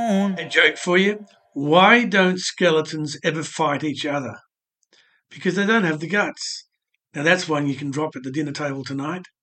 A joke for you. Why don't skeletons ever fight each other? Because they don't have the guts. Now that's one you can drop at the dinner table tonight.